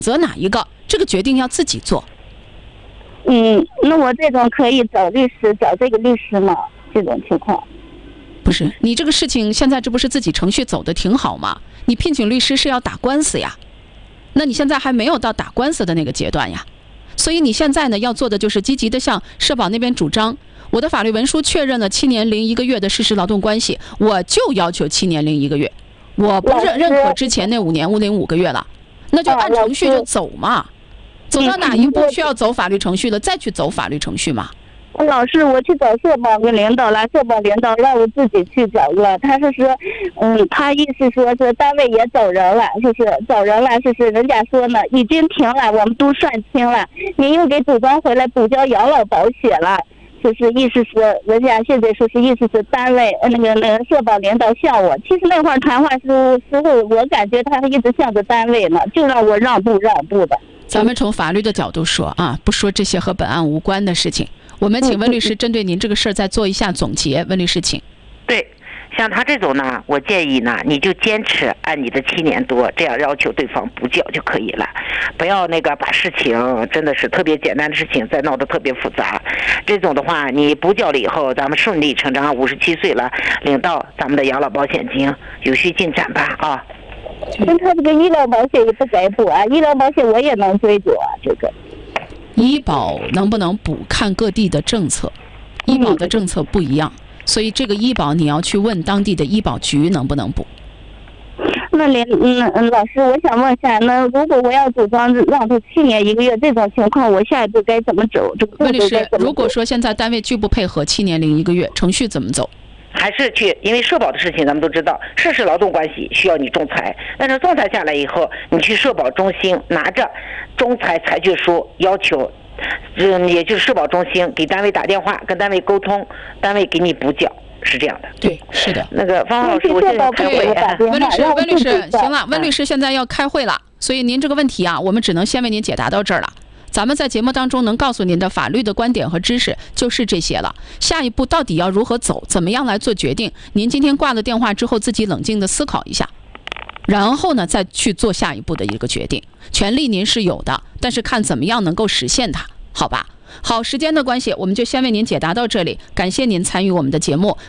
择哪一个，这个决定要自己做。 那我这种可以找律师，找这个律师吗？这种情况？ 不是，你这个事情现在这不是自己程序走得挺好吗？你聘请律师是要打官司呀，那你现在还没有到打官司的那个阶段呀，所以你现在呢要做的就是积极的向社保那边主张，我的法律文书确认了7年零1个月的事实劳动关系，我就要求7年零1个月，我不认可之前那5年5零5个月了，那就按程序就走嘛，走到哪一步需要走法律程序了，再去走法律程序嘛。 老师，我去找社保的领导了，社保领导让我自己去找了。他是说，他意思说是单位也找人了，就是找人了，就是人家说呢已经停了，我们都算清了，您又给组装回来补交养老保险了，就是意思是人家现在说是意思是单位那个社保领导向我，其实那会儿谈话时候我感觉他一直向着单位呢，就让我让步的。 咱们从法律的角度说啊，不说这些和本案无关的事情。我们请温律师针对您这个事儿再做一下总结。温律师，请。 对，像他这种呢，我建议呢，你就坚持按你的7年多这样要求对方补缴就可以了，不要把事情真的是特别简单的事情再闹得特别复杂。这种的话，你补缴了以后，咱们顺理成章57岁了，领到咱们的养老保险金，有序进展吧啊。 那他这个医疗保险也不该补啊，医疗保险我也能追究啊，这个。 医保能不能补看各地的政策，医保的政策不一样，所以这个医保你要去问当地的医保局能不能补。 那老师，我想问一下，那如果我要主张让他7年1个月这种情况，我下一步该怎么走？ 温律师，如果说现在单位拒不配合7年零1个月，程序怎么走？ 还是去，因为社保的事情咱们都知道，事实劳动关系需要你仲裁，但是仲裁下来以后，你去社保中心拿着仲裁裁决书，要求，也就是社保中心给单位打电话，跟单位沟通，单位给你补缴，是这样的。 对，是的。 那个方老师，我现在开会。 温律师，行了，温律师现在要开会了，所以您这个问题啊，我们只能先为您解答到这儿了。咱们在节目当中能告诉您的法律的观点和知识就是这些了，下一步到底要如何走，怎么样来做决定，您今天挂了电话之后自己冷静的思考一下，然后呢再去做下一步的一个决定，权利您是有的，但是看怎么样能够实现它，好吧？好，时间的关系我们就先为您解答到这里，感谢您参与我们的节目。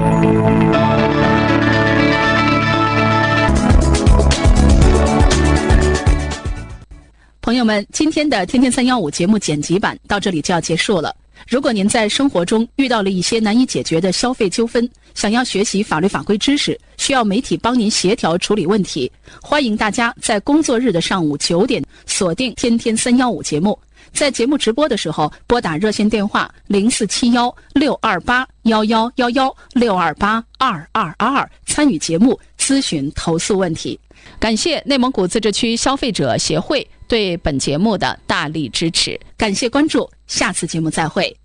朋友们，今天的天天315节目剪辑版到这里就要结束了。如果您在生活中遇到了一些难以解决的消费纠纷，想要学习法律法规知识，需要媒体帮您协调处理问题，欢迎大家在工作日的上午9点锁定天天315节目。在节目直播的时候，拨打热线电话0471-628-1111-628-2222，参与节目咨询投诉问题。感谢内蒙古自治区消费者协会对本节目的大力支持，感谢关注，下次节目再会。